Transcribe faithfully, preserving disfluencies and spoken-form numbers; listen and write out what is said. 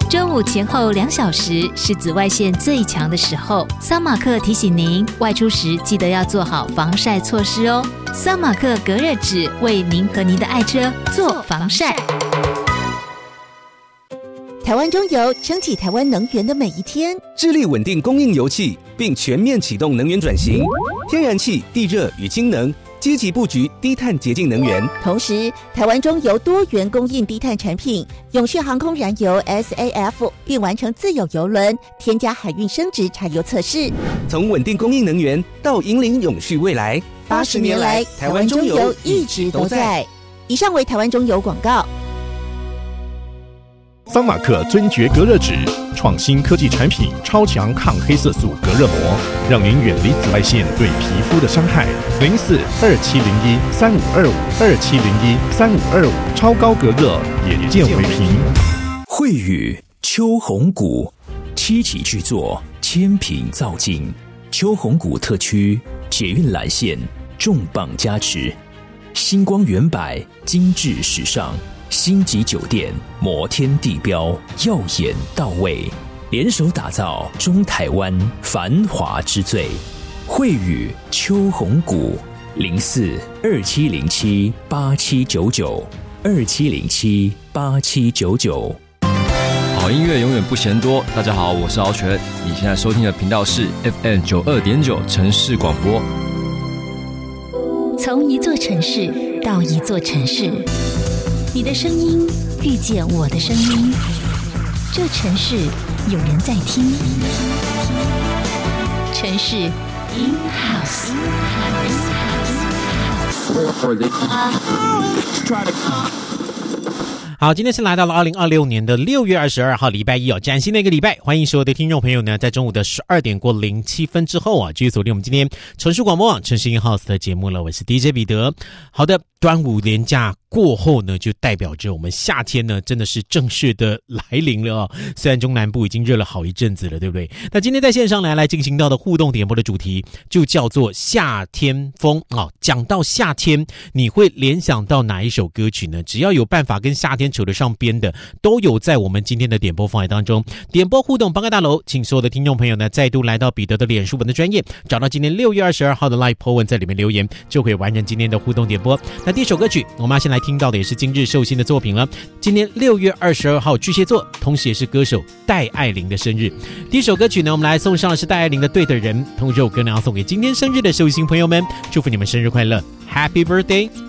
中午前后两小时是紫外线最强的时候，桑马克提醒您外出时记得要做好防晒措施哦。桑马克隔热纸为您和您的爱车做防晒。 台湾中油撑起台湾能源的每一天， 致力稳定供应油气，并全面启动能源转型，天然气、地热与氢能，积极布局低碳洁净能源。 同时，台湾中油多元供应低碳产品，永续航空燃油 S A F， 并完成自有油轮添加海运升值柴油测试。 从稳定供应能源到引领永续未来， 八十年来，台湾中油一直都在。以上为台湾中油广告。 桑马克尊爵隔热纸，创新科技产品，超强抗黑色素隔热膜，让您远离紫外线对皮肤的伤害。零四二七零一三五二五二七零一三五二五，超高隔热，眼见为凭。 惠宇秋红谷七期巨作，千品造境，秋红谷特区捷运蓝线重磅加持，星光远百精致时尚。星级酒店摩天地标，耀眼到位，联手打造中台湾繁华之最。惠宇秋红谷零四二七零七八七九九二七零七八七九九。 好音乐永远不嫌多。大家好，我是敖全，你现在收听的频道是 F M 九二点九城市广播。 从一座城市到一座城市，你的声音遇见我的声音，这城市有人在听，城市 in house。 好，今天是来到了二零二六年的六月二十二号礼拜一哦，崭新的一个礼拜，欢迎所有的听众朋友呢，在中午的十二点过零七分之后啊，继续锁定我们今天城市广播网城市in house的节目了，我是 D J 彼得。好的，端午连假过后呢，就代表着我们夏天呢真的是正式的来临了哦。虽然中南部已经热了好一阵子了，对不对？那今天在线上来来进行到的互动点播的主题就叫做夏天风哦。讲到夏天，你会联想到哪一首歌曲呢？只要有办法跟夏天扯得上边的，都有在我们今天的点播范围当中。点播互动帮个大楼，请所有的听众朋友呢再度来到彼得的脸书文的专页，找到今天六月二十二号的 Live po 文，在里面留言，就可以完成今天的互动点播。那第一首歌曲，我们要先来听到的也是今日寿星的作品了。今天六月二十二号，巨蟹座，同时也是歌手戴爱玲的生日。第一首歌曲呢，我们来送上的是戴爱玲的《对的人》，同时我歌呢要送给今天生日的寿星朋友们，祝福你们生日快乐 ，Happy Birthday！